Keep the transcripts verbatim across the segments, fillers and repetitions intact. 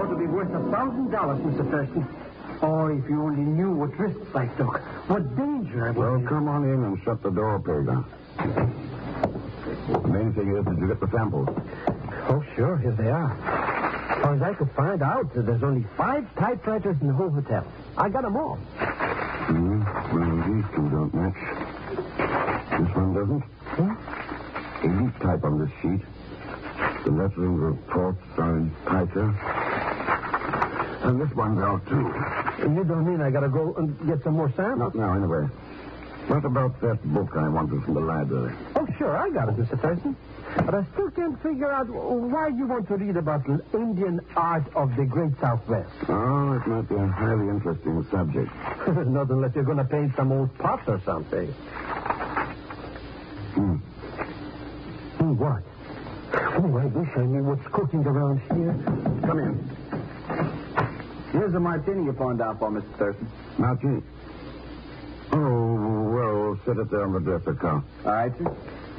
to be worth a thousand dollars, Mister Thurston. Oh, if you only knew what risks I took, what danger I was Well, in. come on in and shut the door, Pega. The main thing is, did you get the samples? Oh, sure, here they are. As far as I could find out, there's only five typewriters in the whole hotel. I got them all. Hmm. Well, these two don't match. This one doesn't. Hmm? Elite type on this sheet. The lettering reports are in Piker. And this one's out, too. You don't mean I gotta go and get some more samples? Not now, anyway. What about that book I wanted from the library? Oh, sure, I got it, Mister Thurston. But I still can't figure out why you want to read about the Indian art of the Great Southwest. Oh, it might be a highly interesting subject. Not unless you're going to paint some old pots or something. Hmm. Hmm, what? Oh, I wish I knew what's cooking around here. Come in. Here's a martini you phoned down for, Mister Thurston. Martini. Oh, well, set it there on the dresser, Carl. All right, sir.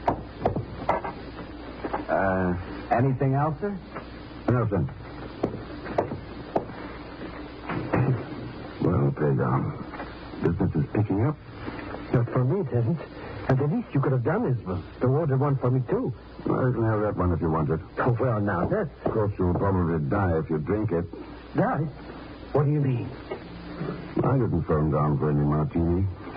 Uh, anything else, sir? No, sir. Well, Pega, business is picking up. Not for me, it isn't. And the least you could have done is uh, to order one for me, too. Well, you can have that one if you want it. Oh, well, now, that's... Of course, you'll probably die if you drink it. Die? What do you mean? I didn't phone down for any martini.